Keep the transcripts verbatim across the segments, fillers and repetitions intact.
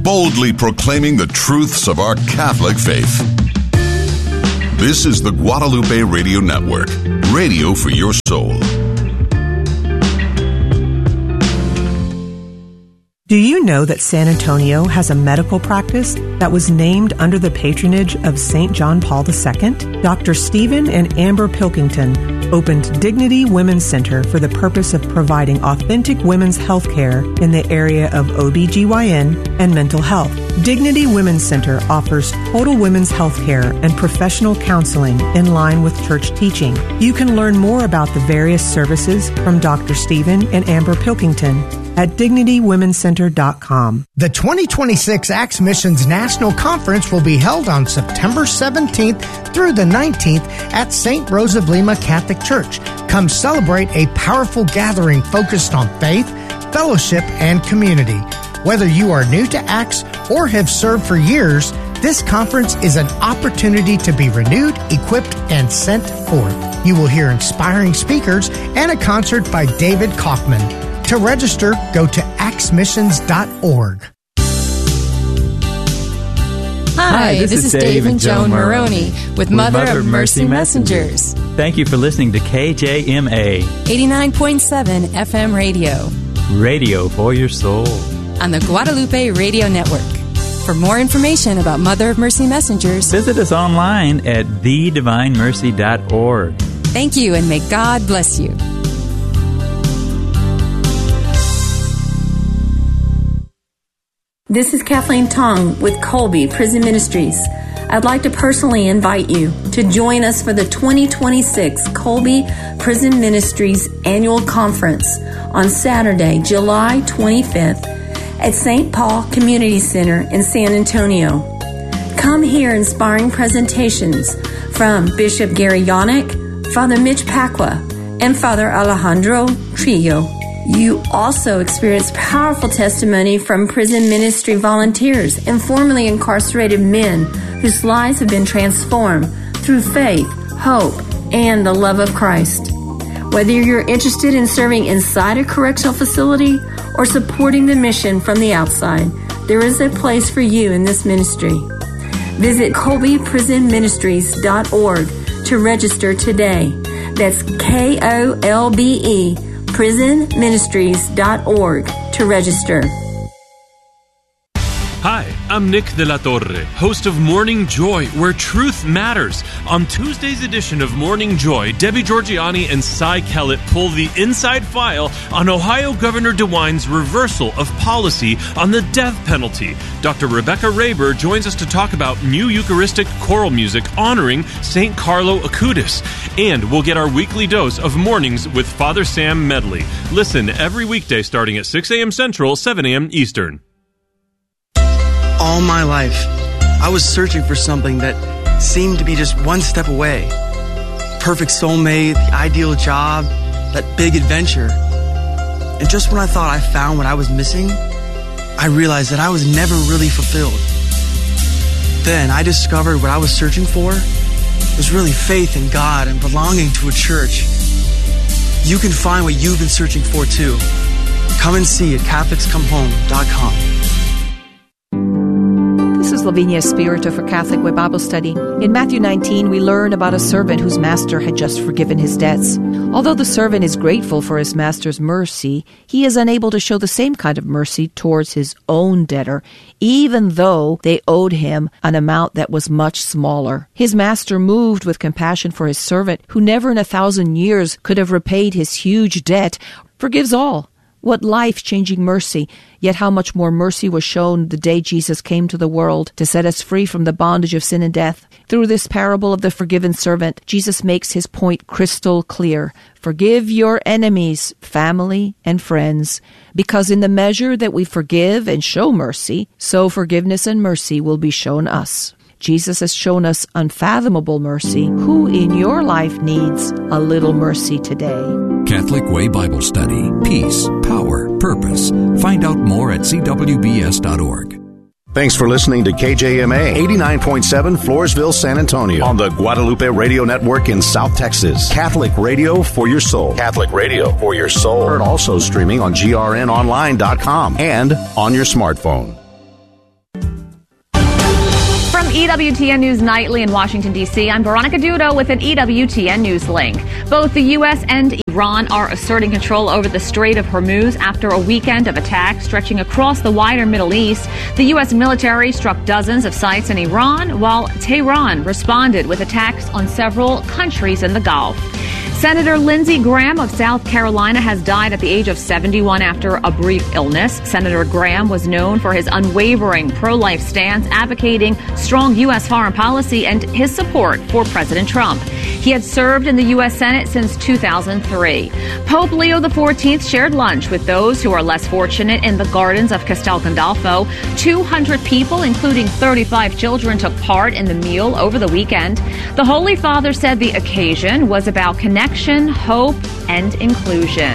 boldly proclaiming the truths of our Catholic faith. This is the Guadalupe Radio Network, radio for your soul. Do you know that San Antonio has a medical practice that was named under the patronage of Saint John Paul the Second? Doctor Stephen and Amber Pilkington opened Dignity Women's Center for the purpose of providing authentic women's health care in the area of O B G Y N and mental health. Dignity Women's Center offers total women's health care and professional counseling in line with church teaching. You can learn more about the various services from Doctor Stephen and Amber Pilkington at dignity women's center dot com. The twenty twenty-six Acts Missions National Conference will be held on September seventeenth through the nineteenth at Saint Rose of Lima Catholic Church. Come celebrate a powerful gathering focused on faith, fellowship, and community. Whether you are new to Acts or have served for years, this conference is an opportunity to be renewed, equipped, and sent forth. You will hear inspiring speakers and a concert by David Kaufman. To register, go to acts missions dot org. Hi, this, this is Dave and Joan Maroney with, with Mother, Mother of Mercy, Mercy Messengers. Thank you for listening to K J M A eighty-nine point seven F M radio. Radio for your soul. On the Guadalupe Radio Network. For more information about Mother of Mercy Messengers, visit us online at the divine mercy dot org. Thank you, and may God bless you. This is Kathleen Tong with Colby Prison Ministries. I'd like to personally invite you to join us for the twenty twenty-six Colby Prison Ministries Annual Conference on Saturday, July twenty-fifth at Saint Paul Community Center in San Antonio. Come hear inspiring presentations from Bishop Gary Yannick, Father Mitch Pacwa, and Father Alejandro Trillo. You also experience powerful testimony from prison ministry volunteers and formerly incarcerated men whose lives have been transformed through faith, hope, and the love of Christ. Whether you're interested in serving inside a correctional facility or supporting the mission from the outside, there is a place for you in this ministry. Visit colby prison ministries dot org to register today. That's K O L B E prison ministries dot org to register. Hi, I'm Nick de la Torre, host of Morning Joy, where truth matters. On Tuesday's edition of Morning Joy, Debbie Georgianni and Cy Kellett pull the inside file on Ohio Governor DeWine's reversal of policy on the death penalty. Doctor Rebecca Raber joins us to talk about new Eucharistic choral music honoring Saint Carlo Acutis. And we'll get our weekly dose of Mornings with Father Sam Medley. Listen every weekday starting at six a.m. Central, seven a.m. Eastern. All my life, I was searching for something that seemed to be just one step away. Perfect soulmate, the ideal job, that big adventure. And just when I thought I found what I was missing, I realized that I was never really fulfilled. Then I discovered what I was searching for was really faith in God and belonging to a church. You can find what you've been searching for too. Come and see at catholics come home dot com. This is Lavinia Spirito for Catholic Way Bible Study. In Matthew nineteen, we learn about a servant whose master had just forgiven his debts. Although the servant is grateful for his master's mercy, he is unable to show the same kind of mercy towards his own debtor, even though they owed him an amount that was much smaller. His master, moved with compassion for his servant, who never in a thousand years could have repaid his huge debt, forgives all. What life-changing mercy, yet how much more mercy was shown the day Jesus came to the world to set us free from the bondage of sin and death. Through this parable of the forgiven servant, Jesus makes his point crystal clear. Forgive your enemies, family and friends, because in the measure that we forgive and show mercy, so forgiveness and mercy will be shown us. Jesus has shown us unfathomable mercy. Who in your life needs a little mercy today? Catholic Way Bible Study. Peace, power, purpose. Find out more at c w b s dot org. Thanks for listening to K J M A eighty-nine point seven Floresville, San Antonio on the Guadalupe Radio Network in South Texas. Catholic radio for your soul. Catholic radio for your soul. Heard also streaming on G R N online dot com and on your smartphone. E W T N News Nightly in Washington, D C, I'm Veronica Dudo with an E W T N News link. Both the U S and Iran are asserting control over the Strait of Hormuz after a weekend of attacks stretching across the wider Middle East. The U S military struck dozens of sites in Iran, while Tehran responded with attacks on several countries in the Gulf. Senator Lindsey Graham of South Carolina has died at the age of seventy-one after a brief illness. Senator Graham was known for his unwavering pro-life stance, advocating strong U S foreign policy and his support for President Trump. He had served in the U S Senate since two thousand three. Pope Leo the fourteenth shared lunch with those who are less fortunate in the gardens of Castel Gandolfo. two hundred people, including thirty-five children, took part in the meal over the weekend. The Holy Father said the occasion was about connection, hope, and inclusion.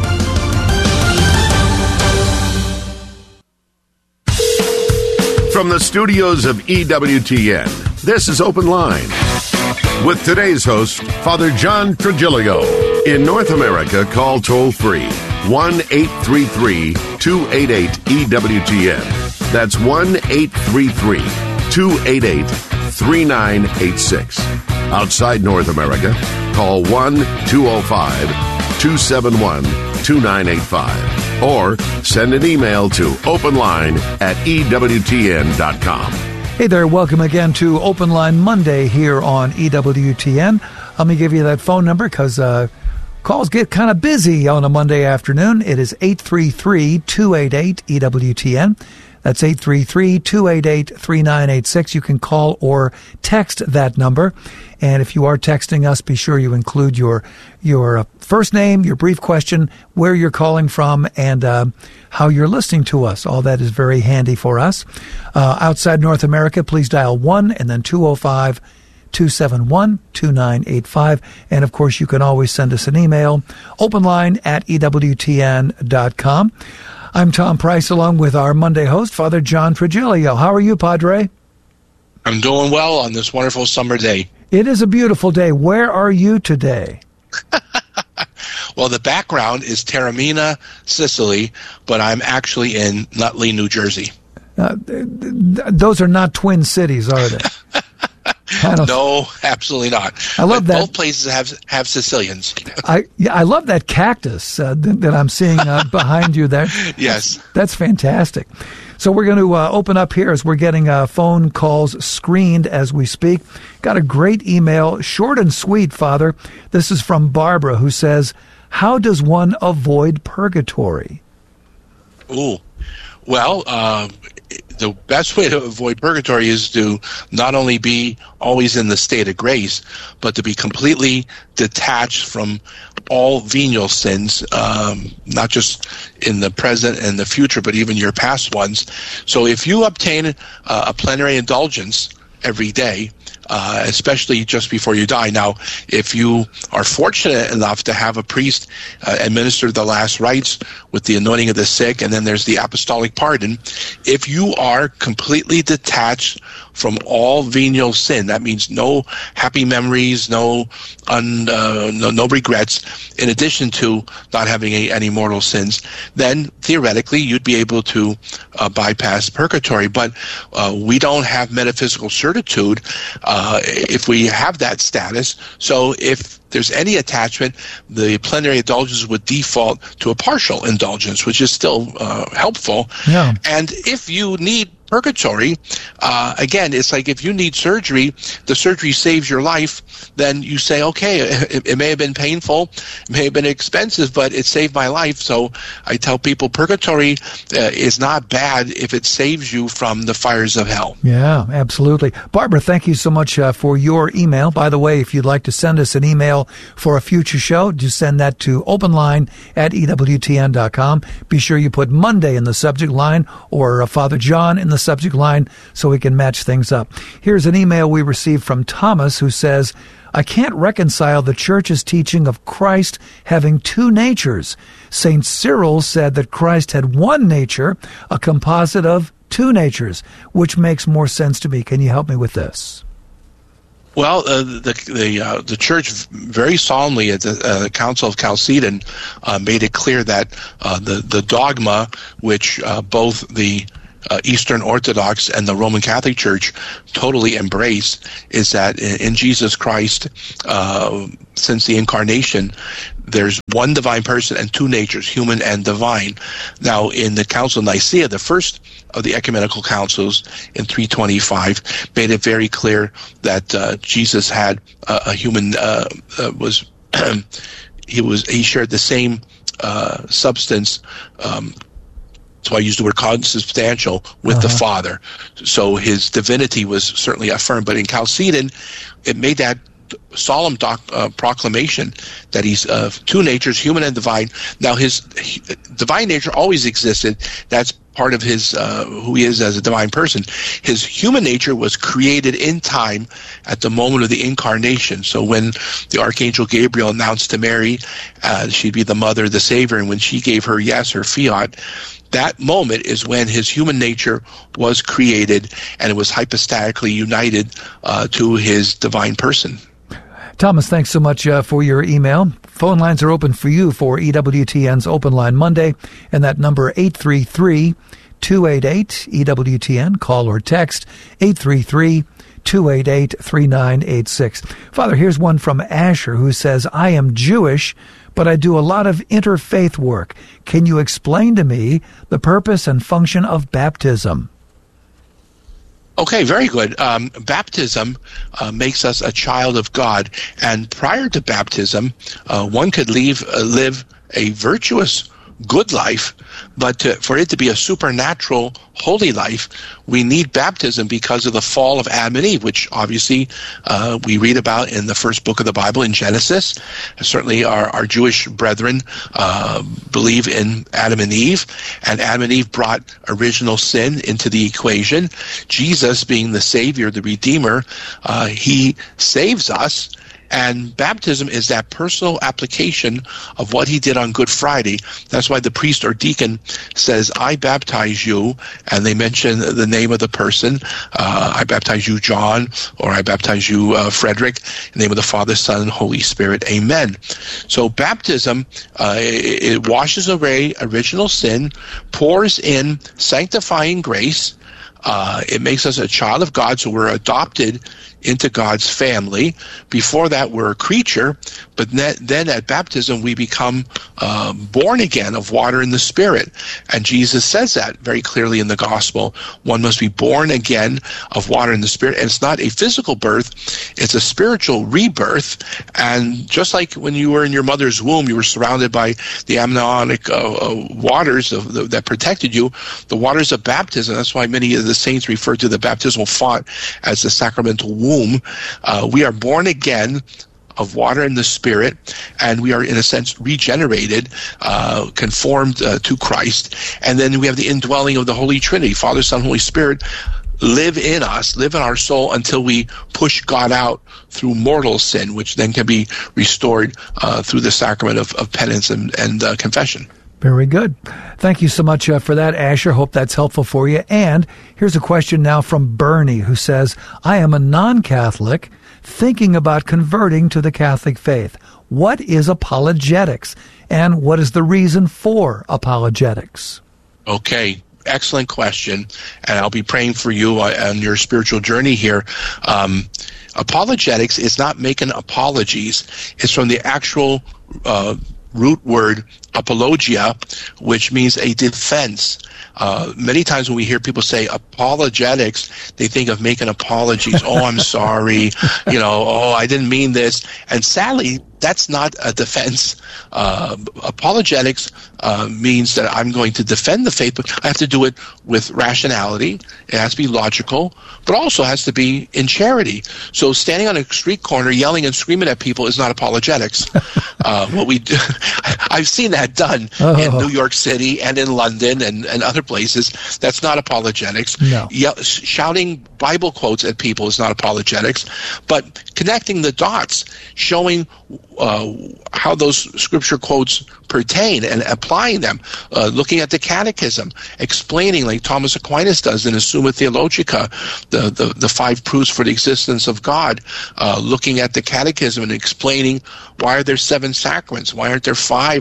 From the studios of E W T N, this is Open Line. With today's host, Father John Trigilio. In North America, call toll-free one eight three three, two eight eight, E W T N. That's one eight three three, two eight eight, three nine eight six. Outside North America, call one two oh five, two seven one, two nine eight five. Or send an email to openline at E W T N dot com. Hey there, welcome again to Open Line Monday here on E W T N. Let me give you that phone number because uh, calls get kind of busy on a Monday afternoon. It is eight three three, two eight eight, E W T N. That's eight three three, two eight eight, three nine eight six. You can call or text that number. And if you are texting us, be sure you include your your first name, your brief question, where you're calling from, and uh, how you're listening to us. All that is very handy for us. Uh, outside North America, please dial one and then two oh five, two seven one, two nine eight five. And, of course, you can always send us an email, openline at E W T N dot com. I'm Tom Price, along with our Monday host, Father John Trigilio. How are you, Padre? I'm doing well on this wonderful summer day. It is a beautiful day. Where are you today? Well, the background is Taormina, Sicily, but I'm actually in Nutley, New Jersey. Uh, th- th- those are not twin cities, are they? No, absolutely not. I love but that. Both places have have Sicilians. I yeah, I love that cactus uh, th- that I'm seeing uh, behind you there. Yes. That's, that's fantastic. So we're going to uh, open up here as we're getting uh, phone calls screened as we speak. Got a great email, short and sweet, Father. This is from Barbara, who says, how does one avoid purgatory? Ooh. Well, uh, the best way to avoid purgatory is to not only be always in the state of grace, but to be completely detached from all venial sins, um, not just in the present and the future, but even your past ones. So if you obtain uh, a plenary indulgence every day, uh, especially just before you die. Now, if you are fortunate enough to have a priest uh, administer the last rites with the anointing of the sick, and then there's the apostolic pardon, if you are completely detached from all venial sin, that means no happy memories, no un, uh, no, no regrets, in addition to not having any, any mortal sins, then theoretically you'd be able to uh, bypass purgatory. But uh, we don't have metaphysical certitude uh, if we have that status. So if there's any attachment, the plenary indulgence would default to a partial indulgence, which is still uh, helpful. Yeah. And if you need purgatory, uh, again, it's like if you need surgery, the surgery saves your life, then you say, okay, it, it may have been painful, it may have been expensive, but it saved my life. So I tell people purgatory uh, is not bad if it saves you from the fires of hell. Yeah, absolutely. Barbara, thank you so much uh, for your email. By the way, if you'd like to send us an email for a future show, just send that to openline at E W T N dot com. Be sure you put Monday in the subject line or uh, Father John in the subject line so we can match things up. Here's an email we received from Thomas, who says, I can't reconcile the church's teaching of Christ having two natures. Saint Cyril said that Christ had one nature, a composite of two natures, which makes more sense to me. Can you help me with this? Well, uh, the the uh, the church very solemnly at the uh, Council of Chalcedon uh, made it clear that uh, the the dogma, which uh, both the uh, Eastern Orthodox and the Roman Catholic Church totally embrace is that in, in Jesus Christ, uh, since the incarnation, there's one divine person and two natures, human and divine. Now, in the Council of Nicaea, the first of the ecumenical councils in three twenty-five, made it very clear that uh, Jesus had uh, a human uh, uh, was he was he shared the same uh, substance. Um, So I use the word consubstantial with uh-huh. the Father. So his divinity was certainly affirmed. But in Chalcedon, it made that solemn doc, uh, proclamation that he's uh, two natures, human and divine. Now, his he, divine nature always existed. That's part of his uh, who he is as a divine person. His human nature was created in time at the moment of the incarnation. So when the Archangel Gabriel announced to Mary uh, she'd be the mother of the Savior, and when she gave her yes, her fiat, that moment is when his human nature was created, and it was hypostatically united uh, to his divine person. Thomas, thanks so much uh, for your email. Phone lines are open for you for E W T N's Open Line Monday, and that number eight three three, two eight eight, E W T N. Call or text eight three three, two eight eight, three nine eight six. Father, here's one from Asher who says, I am Jewish, but I do a lot of interfaith work. Can you explain to me the purpose and function of baptism? Okay, very good. Um, baptism uh, makes us a child of God, and prior to baptism, uh, one could leave, uh, live a virtuous, good life, but to, for it to be a supernatural, holy life, we need baptism because of the fall of Adam and Eve, which obviously uh, we read about in the first book of the Bible in Genesis. Certainly our, our Jewish brethren uh, believe in Adam and Eve, and Adam and Eve brought original sin into the equation. Jesus, being the Savior, the Redeemer, uh, he saves us. And baptism is that personal application of what he did on Good Friday. That's why the priest or deacon says, I baptize you, and they mention the name of the person. Uh, I baptize you, John, or I baptize you, uh, Frederick, in the name of the Father, Son, and Holy Spirit. Amen. So baptism, uh, it, it washes away original sin, pours in sanctifying grace. Uh, it makes us a child of God, so we're adopted into God's family. Before that, we're a creature, but then at baptism, we become uh, born again of water and the Spirit. And Jesus says that very clearly in the gospel. One must be born again of water and the Spirit. And it's not a physical birth, it's a spiritual rebirth. And just like when you were in your mother's womb, you were surrounded by the amniotic uh, uh, waters of the, that protected you, the waters of baptism. That's why many of the saints refer to the baptismal font as the sacramental womb. Uh, we are born again of water and the Spirit, and we are, in a sense, regenerated, uh, conformed uh, to Christ. And then we have the indwelling of the Holy Trinity, Father, Son, Holy Spirit, live in us, live in our soul until we push God out through mortal sin, which then can be restored uh, through the sacrament of, of penance and, and uh, confession. Very good. Thank you so much uh, for that, Asher. Hope that's helpful for you. And here's a question now from Bernie, who says, I am a non-Catholic thinking about converting to the Catholic faith. What is apologetics, and what is the reason for apologetics? Okay. Excellent question, and I'll be praying for you on your spiritual journey here. Um, apologetics is not making apologies. It's from the actual uh, root word apologia, which means a defense. Uh, many times when we hear people say apologetics, they think of making apologies. Oh, I'm sorry. You know, oh, I didn't mean this. And sadly, that's not a defense. Uh, apologetics uh, means that I'm going to defend the faith, but I have to do it with rationality. It has to be logical, but also has to be in charity. So standing on a street corner yelling and screaming at people is not apologetics. uh, what we do, I've seen that done oh. in New York City and in London and, and other places. That's not apologetics. No. Ye- shouting Bible quotes at people is not apologetics, but connecting the dots, showing Uh, how those scripture quotes pertain and applying them, uh, looking at the catechism, explaining like Thomas Aquinas does in his Summa Theologica, the, the, the five proofs for the existence of God, uh, looking at the catechism and explaining why are there seven sacraments, why aren't there five, or why aren't there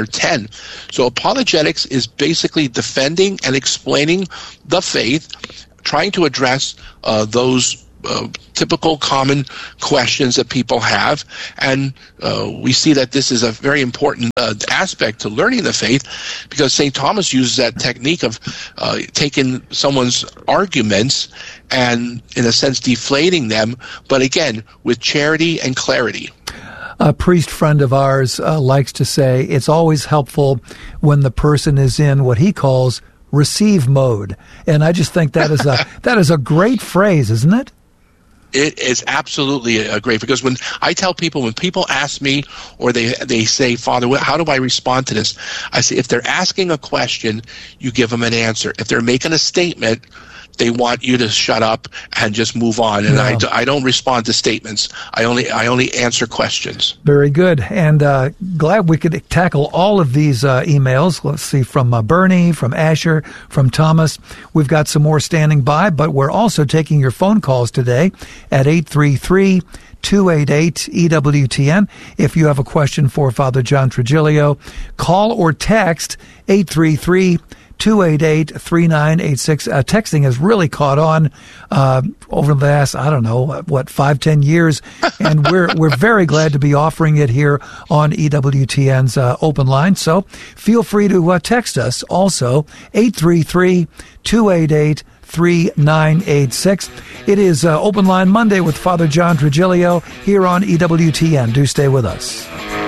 they're ten. So apologetics is basically defending and explaining the faith, trying to address uh, those Uh, typical common questions that people have, and uh, we see that this is a very important uh, aspect to learning the faith, because Saint Thomas uses that technique of uh, taking someone's arguments and, in a sense, deflating them, but again, with charity and clarity. A priest friend of ours uh, likes to say it's always helpful when the person is in what he calls receive mode, and I just think that is a that is a great phrase, isn't it? It is absolutely a great, because when I tell people, when people ask me or they they say, Father, how do I respond to this? I say, if they're asking a question, you give them an answer. If they're making a statement, they want you to shut up and just move on. And no. I, do, I don't respond to statements. I only I only answer questions. Very good. And uh, glad we could tackle all of these uh, emails. Let's see, from uh, Bernie, from Asher, from Thomas. We've got some more standing by, but we're also taking your phone calls today at eight three three, two eight eight, E W T N. If you have a question for Father John Trigilio, call or text eight three three, two eight eight, three nine eight six. Uh, texting has really caught on uh, over the last, I don't know, what, five, ten years. And we're we're very glad to be offering it here on E W T N's uh, open line. So feel free to uh, text us also, eight three three, two eight eight, three nine eight six. It is uh, Open Line Monday with Father John Trigilio here on E W T N. Do stay with us.